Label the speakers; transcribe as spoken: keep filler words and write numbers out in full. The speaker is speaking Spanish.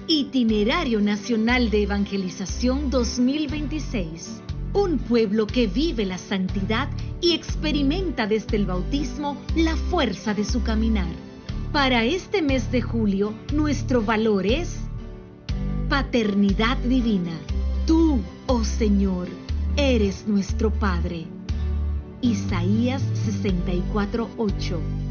Speaker 1: Itinerario Nacional de Evangelización dos mil veintiséis. Un pueblo que vive la santidad y experimenta desde el bautismo la fuerza de su caminar. Para este mes de julio, nuestro valor es paternidad divina. Tú, oh Señor, eres nuestro Padre. Isaías sesenta y cuatro, ocho.